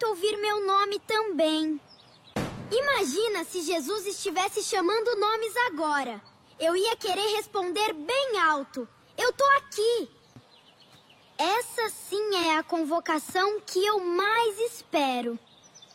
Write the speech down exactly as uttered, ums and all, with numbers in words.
muito ouvir meu nome também. Imagina se Jesus estivesse chamando nomes agora. Eu ia querer responder bem alto. Eu tô aqui. Essa sim é a convocação que eu mais espero.